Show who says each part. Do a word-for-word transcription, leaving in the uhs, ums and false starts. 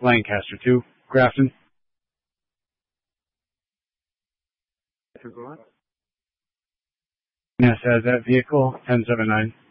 Speaker 1: Lancaster two, Grafton. Yes, has that vehicle, ten seven nine.